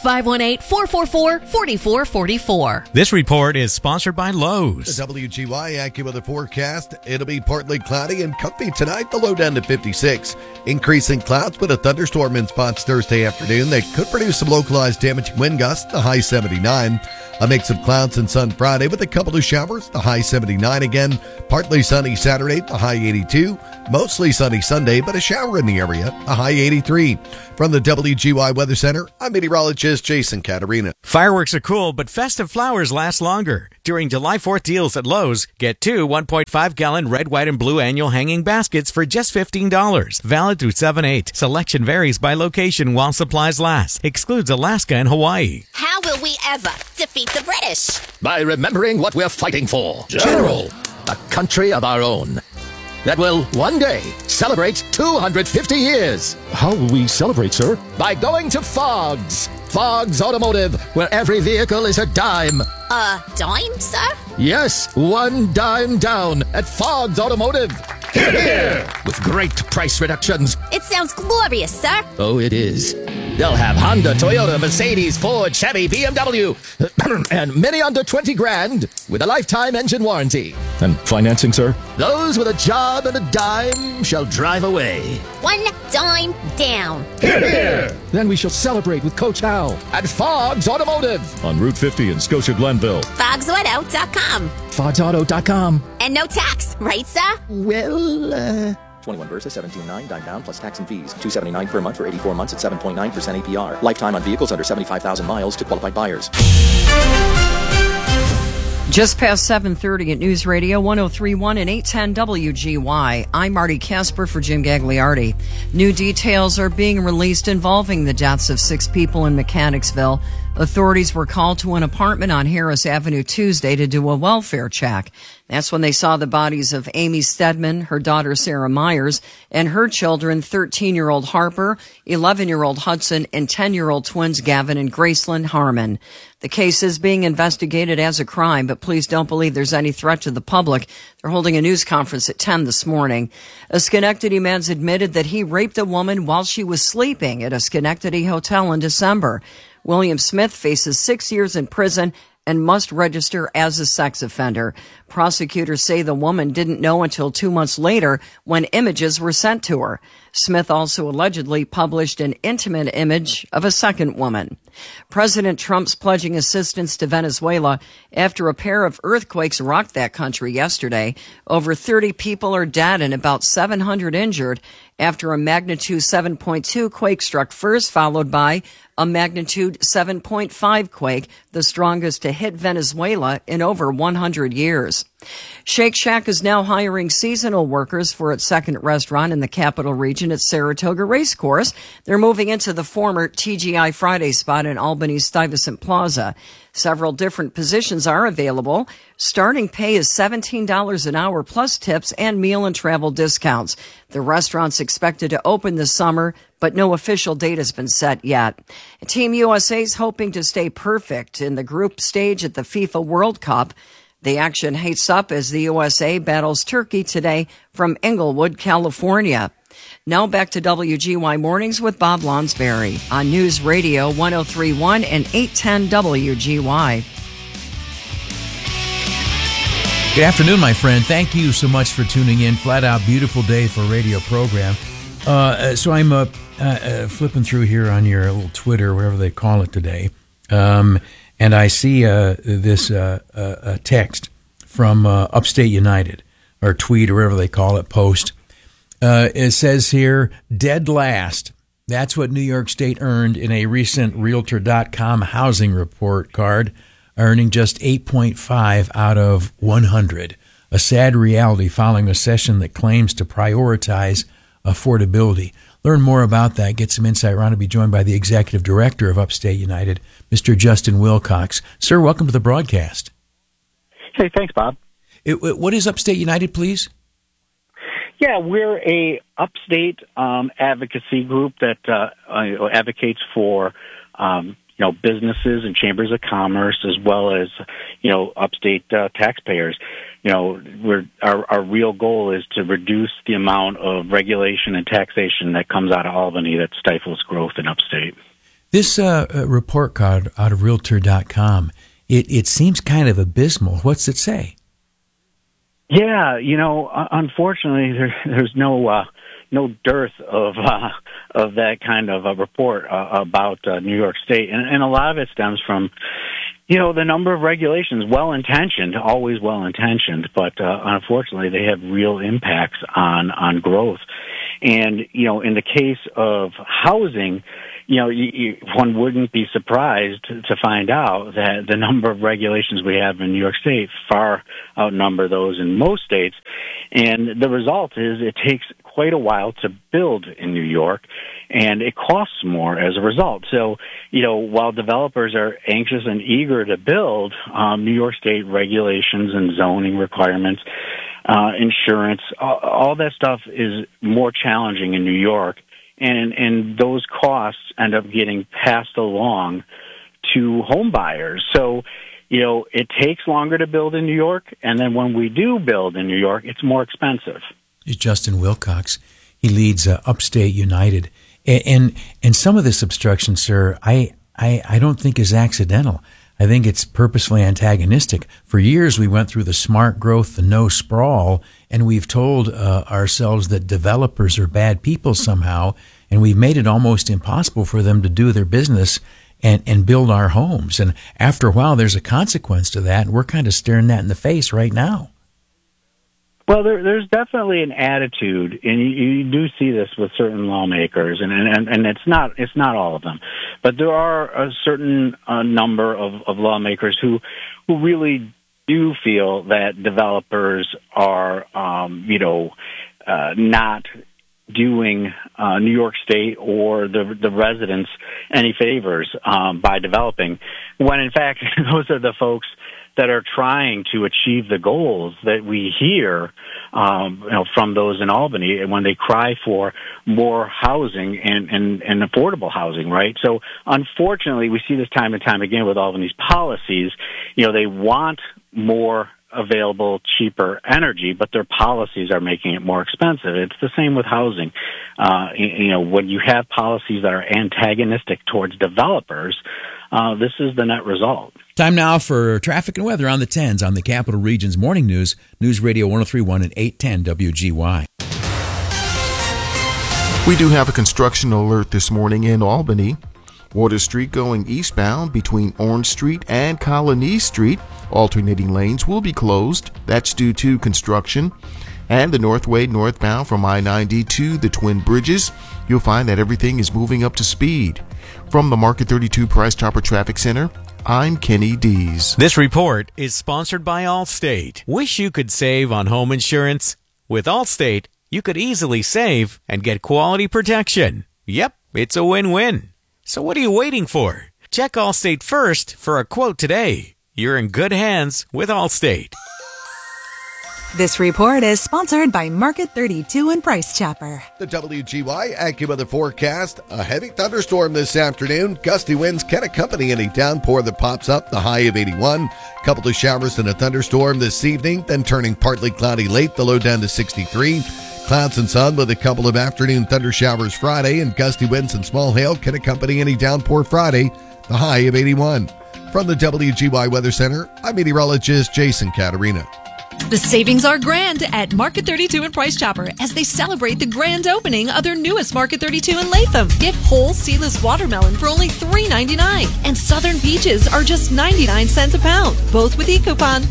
Speaker 13: 518-444-4444.
Speaker 12: This report is sponsored by Lowe's.
Speaker 6: The WGY AccuWeather forecast. It'll be partly cloudy and comfy tonight, the low down to 56. Increasing clouds with a thunderstorm in spots Thursday afternoon that could produce some localized damaging wind gusts, the high 79. A mix of clouds and sun Friday with a couple of showers, the high 79 again. Partly sunny Saturday, the high 82. Mostly sunny Sunday, but a shower in the area, a high 83. From the WGY Weather Center, I'm meteorologist Jason Caterina.
Speaker 12: Fireworks are cool, but festive flowers last longer. During July 4th deals at Lowe's, get 2 1.5-gallon red, white, and blue annual hanging baskets for just $15. Valid through 7/8. Selection varies by location while supplies last. Excludes Alaska and Hawaii.
Speaker 26: How will we ever defeat the British?
Speaker 21: By remembering what we're fighting for.
Speaker 25: General.
Speaker 21: A country of our own that will one day celebrate 250 years.
Speaker 22: How will we celebrate, sir?
Speaker 21: By going to Fogg's. Fogg's Automotive, where every vehicle is a dime.
Speaker 26: A dime, sir?
Speaker 21: Yes, 1 dime down at Fogg's Automotive.
Speaker 25: Here!
Speaker 21: With great price reductions.
Speaker 26: It sounds glorious, sir.
Speaker 21: Oh, it is. They'll have Honda, Toyota, Mercedes, Ford, Chevy, BMW, and many under 20 grand with a lifetime engine warranty.
Speaker 22: And financing, sir?
Speaker 21: Those with a job and a dime shall drive away.
Speaker 26: One dime down.
Speaker 22: Then we shall celebrate with Coach Hal.
Speaker 21: At Fogg's Automotive.
Speaker 22: On Route 50 in Scotia Glenville.
Speaker 26: FogsAuto.com.
Speaker 22: FogsAuto.com.
Speaker 26: And no tax, right, sir?
Speaker 21: Well,
Speaker 23: 21 versus 17.9, dime down plus tax and fees. $279 per month for 84 months at 7.9% APR. Lifetime on vehicles under 75,000 miles to qualified buyers.
Speaker 10: Just past 7:30 at News Radio 103.1 and 810 WGY. I'm Marty Casper for Jim Gagliardi. New details are being released involving the deaths of 6 people in Mechanicsville. Authorities were called to an apartment on Harris Avenue Tuesday to do a welfare check. That's when they saw the bodies of Amy Stedman, her daughter Sarah Myers, and her children, 13-year-old Harper, 11-year-old Hudson, and 10-year-old twins Gavin and Graceland Harmon. The case is being investigated as a crime, but please don't believe there's any threat to the public. They're holding a news conference at 10 this morning. A Schenectady man's admitted that he raped a woman while she was sleeping at a Schenectady hotel in December. William Smith faces 6 years in prison and must register as a sex offender. Prosecutors say the woman didn't know until 2 months later when images were sent to her. Smith also allegedly published an intimate image of a second woman. President Trump's pledging assistance to Venezuela after a pair of earthquakes rocked that country yesterday. Over 30 people are dead and about 700 injured after a magnitude 7.2 quake struck first, followed by a magnitude 7.5 quake, the strongest to hit Venezuela in over 100 years. Shake Shack is now hiring seasonal workers for its second restaurant in the Capital Region at Saratoga Racecourse. They're moving into the former TGI Friday spot in Albany's Stuyvesant Plaza. Several different positions are available. Starting pay is $17 an hour plus tips and meal and travel discounts. The restaurant's expected to open this summer, but no official date has been set yet. Team USA is hoping to stay perfect in the group stage at the FIFA World Cup. The action heats up as the USA battles Turkey today from Inglewood, California. Now back to WGY Mornings with Bob Lonsberry on News Radio 103.1 and 810 WGY.
Speaker 1: Good afternoon, my friend. Thank you so much for tuning in. Flat out beautiful day for a radio program. So I'm flipping through here on your little Twitter, whatever they call it today, and I see this text from Upstate United, or tweet, or whatever they call it, post. It says here, dead last. That's what New York State earned in a recent Realtor.com housing report card, earning just 8.5 out of 100. A sad reality following a session that claims to prioritize affordability. Learn more about that, get some insight. We're going to be joined by the executive director of Upstate United, Mr. Justin Wilcox. Sir, welcome to the broadcast.
Speaker 2: Hey, thanks, Bob.
Speaker 1: What is Upstate United, please?
Speaker 2: Yeah, we're a upstate advocacy group that advocates for businesses and chambers of commerce, as well as upstate taxpayers. Our real goal is to reduce the amount of regulation and taxation that comes out of Albany that stifles growth in upstate.
Speaker 1: This report card out of Realtor.com, it seems kind of abysmal. What's it say?
Speaker 2: Yeah, unfortunately, there's no dearth of that kind of a report about New York State, and a lot of it stems from the number of regulations, well-intentioned, always well-intentioned, but unfortunately, they have real impacts on growth. And in the case of housing, one wouldn't be surprised to find out that the number of regulations we have in New York State far outnumber those in most states. And the result is it takes quite a while to build in New York, and it costs more as a result. So, while developers are anxious and eager to build, New York State regulations and zoning requirements, insurance, all that stuff is more challenging in New York. And those costs end up getting passed along to home buyers. So, it takes longer to build in New York, and then when we do build in New York, it's more expensive.
Speaker 1: Is Justin Wilcox. He leads Upstate United. And some of this obstruction, sir, I don't think is accidental. I think it's purposefully antagonistic. For years, we went through the smart growth, the no sprawl, and we've told ourselves that developers are bad people somehow, and we've made it almost impossible for them to do their business and build our homes. And after a while, there's a consequence to that, and we're kind of staring that in the face right now.
Speaker 2: Well, there's definitely an attitude, and you do see this with certain lawmakers, and it's not all of them, but there are a certain number of lawmakers who really do feel that developers are, not doing New York State or the residents any favors by developing, when in fact those are the folks that are trying to achieve the goals that we hear from those in Albany when they cry for more housing and affordable housing, right? So unfortunately, we see this time and time again with Albany's policies. They want more available, cheaper energy, but their policies are making it more expensive. It's the same with housing. When you have policies that are antagonistic towards developers, this is the net result.
Speaker 1: Time now for traffic and weather on the 10s on the Capital Region's Morning News, News Radio 103.1 and 810 WGY.
Speaker 11: We do have a construction alert this morning in Albany. Water Street going eastbound between Orange Street and Colony Street. Alternating lanes will be closed. That's due to construction. And the Northway northbound from I-90 to the Twin Bridges, you'll find that everything is moving up to speed. From the Market 32 Price Chopper Traffic Center, I'm Kenny Dees.
Speaker 12: This report is sponsored by Allstate. Wish you could save on home insurance? With Allstate, you could easily save and get quality protection. Yep, it's a win-win. So what are you waiting for? Check Allstate first for a quote today. You're in good hands with Allstate.
Speaker 14: This report is sponsored by Market 32 and Price Chopper.
Speaker 6: The WGY AccuWeather forecast. A heavy thunderstorm this afternoon. Gusty winds can accompany any downpour that pops up. The high of 81. Couple of showers and a thunderstorm this evening, then turning partly cloudy late. The low down to 63. Clouds and sun with a couple of afternoon thunder showers Friday, and gusty winds and small hail can accompany any downpour Friday. The high of 81. From the WGY Weather Center, I'm meteorologist Jason Caterina.
Speaker 4: The savings are grand at Market 32 and Price Chopper as they celebrate the grand opening of their newest Market 32 in Latham. Get whole seedless watermelon for only $3.99, and Southern peaches are just 99 cents a pound, both with e-coupon.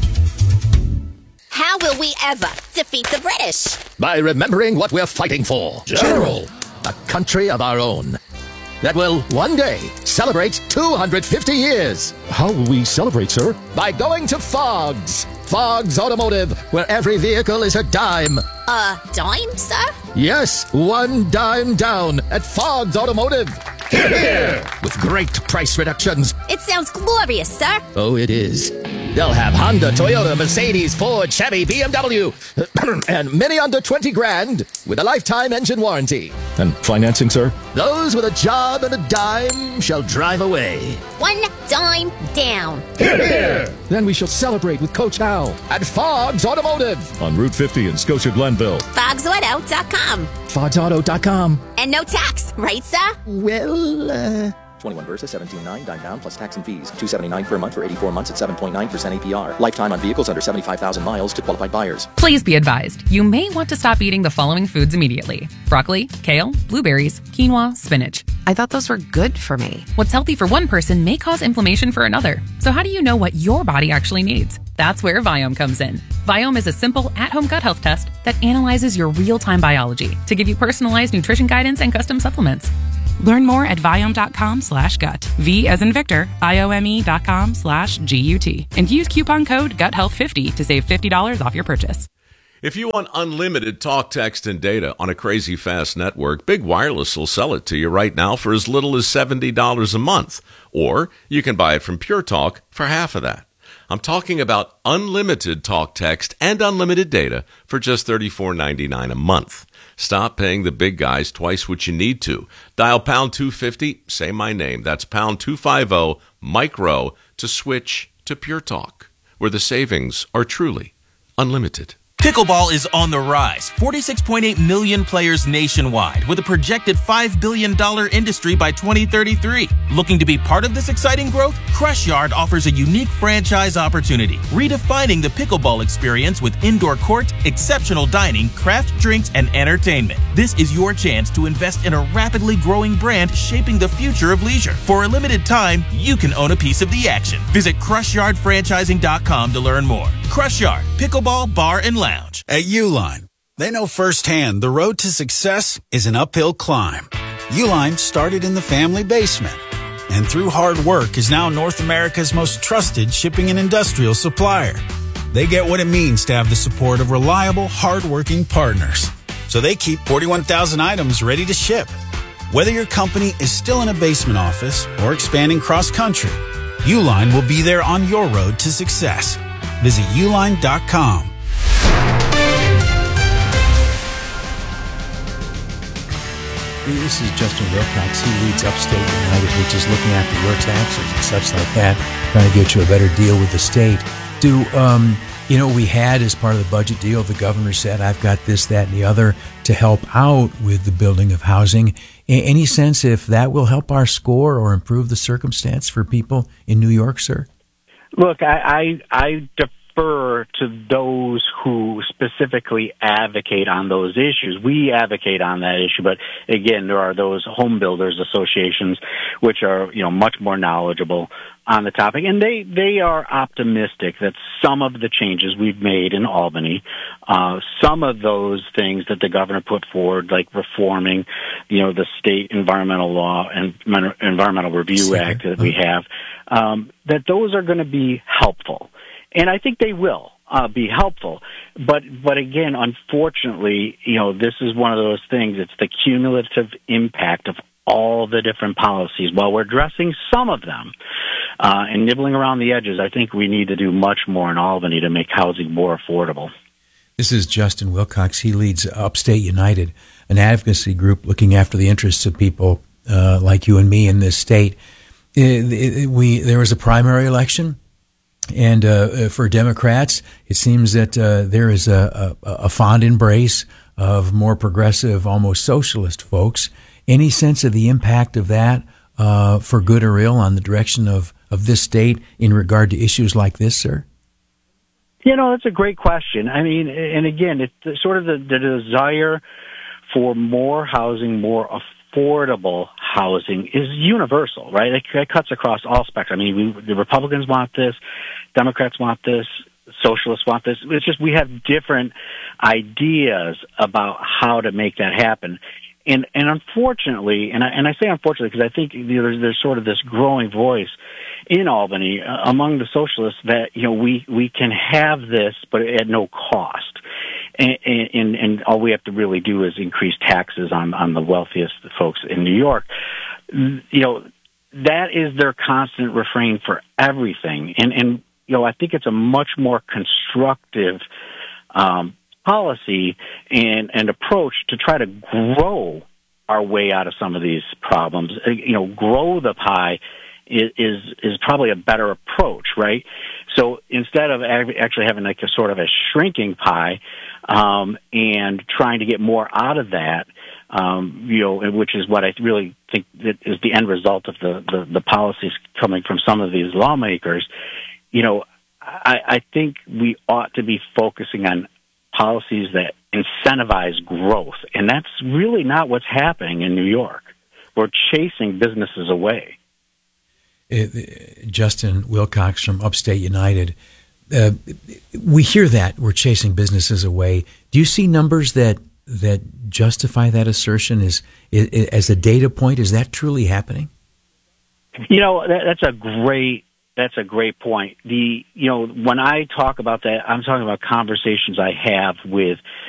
Speaker 26: How will we ever defeat the British?
Speaker 21: By remembering what we're fighting for.
Speaker 25: General.
Speaker 21: A country of our own that will one day celebrate 250 years.
Speaker 22: How will we celebrate, sir?
Speaker 21: By going to Fogg's. Fogg's Automotive, where every vehicle is a dime.
Speaker 26: A dime, sir?
Speaker 21: Yes, one dime down at Fogg's Automotive.
Speaker 25: Hear, hear.
Speaker 21: With great price reductions.
Speaker 26: It sounds glorious, sir.
Speaker 21: Oh, it is. They'll have Honda, Toyota, Mercedes, Ford, Chevy, BMW, and many under 20 grand with a lifetime engine warranty.
Speaker 22: And financing, sir?
Speaker 21: Those with a job and a dime shall drive away.
Speaker 26: One dime down.
Speaker 25: Hear, hear.
Speaker 22: Then we shall celebrate with Coach Hal.
Speaker 21: At Fogg's Automotive.
Speaker 22: On Route 50 in Scotia Glenville.
Speaker 26: FogsAuto.com.
Speaker 22: FogsAuto.com.
Speaker 26: And no tax, right, sir?
Speaker 21: Well,
Speaker 23: 21 versus 17.9, dime down plus tax and fees. $279 per month for 84 months at 7.9% APR. Lifetime on vehicles under 75,000 miles to qualified buyers.
Speaker 5: Please be advised, you may want to stop eating the following foods immediately: broccoli, kale, blueberries, quinoa, spinach.
Speaker 18: I thought those were good for me.
Speaker 5: What's healthy for one person may cause inflammation for another. So how do you know what your body actually needs? That's where Viome comes in. Viome is a simple, at-home gut health test that analyzes your real-time biology to give you personalized nutrition guidance and custom supplements. Learn more at Viome.com/gut. V as in Victor, IOME.com/GUT. And use coupon code GUTHEALTH50 to save $50 off your purchase.
Speaker 19: If you want unlimited talk, text, and data on a crazy fast network, Big Wireless will sell it to you right now for as little as $70 a month. Or you can buy it from Pure Talk for half of that. I'm talking about unlimited talk, text, and unlimited data for just $34.99 a month. Stop paying the big guys twice what you need to. Dial pound 250, say my name. That's pound 250, micro, to switch to Pure Talk, where the savings are truly unlimited.
Speaker 7: Pickleball is on the rise. 46.8 million players nationwide, with a projected $5 billion industry by 2033. Looking to be part of this exciting growth? Crush Yard offers a unique franchise opportunity, redefining the pickleball experience with indoor court, exceptional dining, craft drinks, and entertainment. This is your chance to invest in a rapidly growing brand shaping the future of leisure. For a limited time, you can own a piece of the action. Visit CrushYardFranchising.com to learn more. Crush Yard, Pickleball Bar and Lounge.
Speaker 8: At Uline, they know firsthand the road to success is an uphill climb. Uline started in the family basement, and through hard work is now North America's most trusted shipping and industrial supplier. They get what it means to have the support of reliable, hard-working partners. So they keep 41,000 items ready to ship. Whether your company is still in a basement office or expanding cross-country, Uline will be there on your road to success. Visit uline.com.
Speaker 1: This is Justin Wilcox. He leads Upstate United, which is looking after your taxes and such like that, trying to get you a better deal with the state. We had, as part of the budget deal, the governor said, I've got this, that, and the other to help out with the building of housing. Any sense if that will help our score or improve the circumstance for people in New York, sir?
Speaker 2: Look, I defer to those who specifically advocate on those issues. We advocate on that issue, but again, there are those home builders associations which are, much more knowledgeable on the topic, and they are optimistic that some of the changes we've made in Albany, some of those things that the governor put forward, like reforming, the state environmental law and environmental review act that we have, that those are going to be helpful. And I think they will be helpful. But again, unfortunately, this is one of those things. It's the cumulative impact of all the different policies. While we're addressing some of them and nibbling around the edges, I think we need to do much more in Albany to make housing more affordable.
Speaker 1: This is Justin Wilcox. He leads Upstate United, an advocacy group looking after the interests of people like you and me in this state. There was a primary election. And for Democrats, it seems that there is a fond embrace of more progressive, almost socialist folks. Any sense of the impact of that, for good or ill, on the direction of this state in regard to issues like this, sir?
Speaker 2: That's a great question. I mean, and again, it's sort of the desire for more housing, more affordable housing is universal, right? It cuts across all spectrum. I mean, the Republicans want this, Democrats want this, socialists want this. It's just we have different ideas about how to make that happen. And unfortunately, and I say unfortunately because I think there's sort of this growing voice in Albany among the socialists that we can have this, but at no cost. And all we have to really do is increase taxes on the wealthiest folks in New York. That is their constant refrain for everything. And I think it's a much more constructive policy and approach to try to grow our way out of some of these problems. Grow the pie is probably a better approach, right? So instead of actually having like a sort of a shrinking pie, and trying to get more out of that, which is what I really think that is the end result of the policies coming from some of these lawmakers. I think we ought to be focusing on policies that incentivize growth, and that's really not what's happening in New York. We're chasing businesses away.
Speaker 1: Justin Wilcox from Upstate United. We hear that we're chasing businesses away. Do you see numbers that justify that assertion as a data point? Is that truly happening?
Speaker 2: That's a great point. When I talk about that, I'm talking about conversations I have with